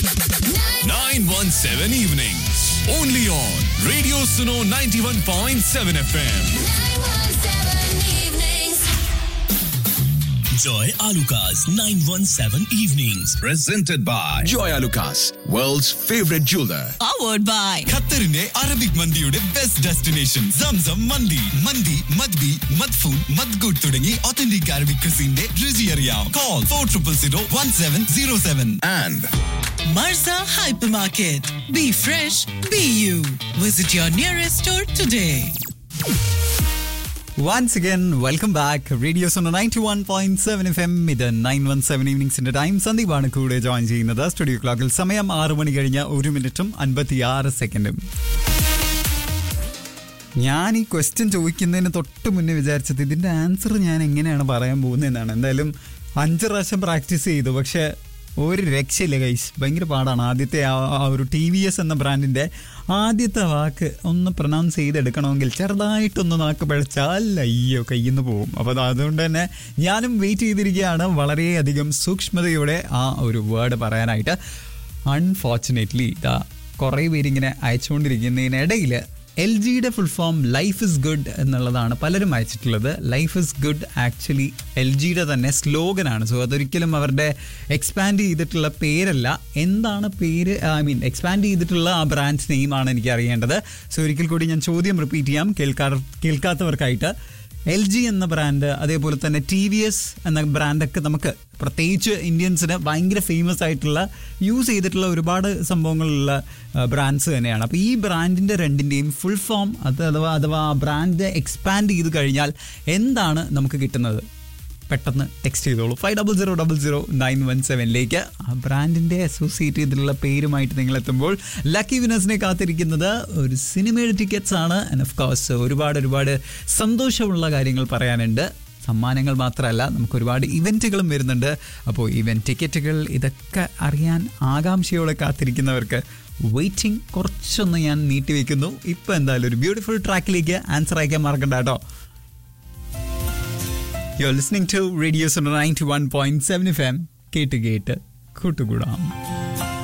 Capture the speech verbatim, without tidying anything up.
nine one seven evenings. Only on Radio Suno ninety-one point seven F M. Joy Alucas nine one seven Evenings. Presented by Joy Alucas, world's favorite jeweler. Powered by ഖത്തറിന്റെ Arabic മന്തിയുടെ best destination Zamzam മന്തി. മന്തി മദ്ബി മദ്ഫൂൻ മദ്ഗൂട്ട് തുടങ്ങി authentic Arabic ക്രിസിന്റെ രുചി അറിയാം. Call for triple zero one seven zero seven. And Marza Hypermarket. Be fresh, be you. Visit your nearest store today. Once again, welcome back. Radio Suno ninety-one point seven F M. ഇത് nine one seven ഈവനിങ്സിന്റെ time. സന്ദീപാണ് കൂടെ join ചെയ്യുന്നത്. Studio ക്ലോക്കിൽ സമയം ആറ് മണി കഴിഞ്ഞ ഒരു മിനിറ്റും അൻപത്തിയാറ് സെക്കൻഡും. ഞാൻ ഈ ക്വസ്റ്റ്യൻ ചോദിക്കുന്നതിന് തൊട്ട് മുന്നേ വിചാരിച്ചത് ഇതിന്റെ ആൻസർ ഞാൻ എങ്ങനെയാണ് പറയാൻ പോകുന്നതെന്നാണ്. എന്തായാലും അഞ്ച് പ്രാവശ്യം പ്രാക്ടീസ് ചെയ്തു, പക്ഷെ ഒരു രക്ഷയില്ല ഗൈസ്. ഭയങ്കര പാടാണ്. ആദ്യത്തെ ആ ഒരു ടി വി എസ് എന്ന ബ്രാൻഡിൻ്റെ ആദ്യത്തെ വാക്ക് ഒന്ന് പ്രൊനൗൺസ് ചെയ്തെടുക്കണമെങ്കിൽ ചെറുതായിട്ടൊന്ന് നാക്ക് പിഴച്ചാൽ അയ്യോ കയ്യിൽ നിന്ന് പോകും. അപ്പോൾ അതുകൊണ്ട് തന്നെ ഞാനും വെയിറ്റ് ചെയ്തിരിക്കുകയാണ് വളരെയധികം സൂക്ഷ്മതയോടെ ആ ഒരു വേർഡ് പറയാനായിട്ട്. അൺഫോർച്ചുനേറ്റ്ലി ഇതാ കുറേ പേരിങ്ങനെ അയച്ചുകൊണ്ടിരിക്കുന്നതിനിടയിൽ എൽ ജിയുടെ full form life is good എന്നുള്ളതാണ് പലരും അയച്ചിട്ടുള്ളത്. Life is good actually L ജിയുടെ തന്നെ സ്ലോഗനാണ്. സോ അതൊരിക്കലും അവരുടെ എക്സ്പാൻഡ് ചെയ്തിട്ടുള്ള പേരല്ല. എന്താണ് പേര്, ഐ മീൻ എക്സ്പാൻഡ് ചെയ്തിട്ടുള്ള ആ ബ്രാൻഡ് നെയിമാണ് എനിക്ക് അറിയേണ്ടത്. സോ ഒരിക്കൽ കൂടി ഞാൻ ചോദ്യം റിപ്പീറ്റ് ചെയ്യാം കേൾക്കാ കേൾക്കാത്തവർക്കായിട്ട്. എൽ ജി എന്ന ബ്രാൻഡ്, അതേപോലെ തന്നെ ടി വി എസ് എന്ന ബ്രാൻഡൊക്കെ നമുക്ക് പ്രത്യേകിച്ച് ഇന്ത്യൻസിന് ഭയങ്കര ഫേമസ് ആയിട്ടുള്ള യൂസ് ചെയ്തിട്ടുള്ള ഒരുപാട് സംഭവങ്ങളുള്ള ബ്രാൻഡ്സ് തന്നെയാണ്. അപ്പോൾ ഈ ബ്രാൻഡിൻ്റെ രണ്ടിൻ്റെയും ഫുൾ ഫോം അത് അഥവാ അഥവാ ആ ബ്രാൻഡ് എക്സ്പാൻഡ് ചെയ്ത് കഴിഞ്ഞാൽ എന്താണ് നമുക്ക് കിട്ടുന്നത്? പെട്ടെന്ന് ടെക്സ്റ്റ് ചെയ്തോളൂ five double zero double zero nine one സെവനിലേക്ക്. ആ ബ്രാൻഡിൻ്റെ അസോസിയേറ്റ് ചെയ്തിട്ടുള്ള പേരുമായിട്ട് നിങ്ങൾ എത്തുമ്പോൾ ലക്കി വിനേഴ്സിനെ കാത്തിരിക്കുന്നത് ഒരു സിനിമയുടെ ടിക്കറ്റ്സ് ആണ്. ആൻഡ് ഓഫ് കോഴ്സ് ഒരുപാട് ഒരുപാട് സന്തോഷമുള്ള കാര്യങ്ങൾ പറയാനുണ്ട്. സമ്മാനങ്ങൾ മാത്രമല്ല, നമുക്ക് ഒരുപാട് ഇവൻറ്റുകളും വരുന്നുണ്ട്. അപ്പോൾ ഇവൻറ്റ് ടിക്കറ്റുകൾ ഇതൊക്കെ അറിയാൻ ആകാംക്ഷയോടെ കാത്തിരിക്കുന്നവർക്ക് വെയിറ്റിംഗ് കുറച്ചൊന്ന് ഞാൻ നീട്ടിവെക്കുന്നു. ഇപ്പോൾ എന്തായാലും ഒരു ബ്യൂട്ടിഫുൾ ട്രാക്കിലേക്ക് ആൻസർ അയക്കാൻ മറക്കണ്ട കേട്ടോ. You're listening to Radio Suno ninety-one point seven F M. കേട്ട് കേട്ട് കൂട്ടുകൂടാം.